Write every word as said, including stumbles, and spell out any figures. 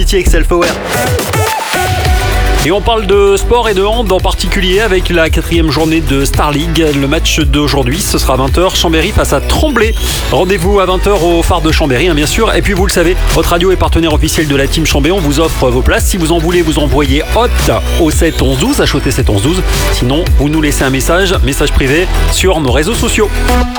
City avec Self-Aware. Et on parle de sport et de hand en particulier avec la quatrième journée de Star League. Le match d'aujourd'hui, ce sera à vingt heures, Chambéry face à Tremblay. Rendez-vous à vingt heures au phare de Chambéry, hein, bien sûr. Et puis vous le savez, votre radio est partenaire officiel de la team Chambéry. On vous offre vos places. Si vous en voulez, vous envoyez hot au sept onze douze, H O T sept onze douze. Sinon, vous nous laissez un message, message privé sur nos réseaux sociaux.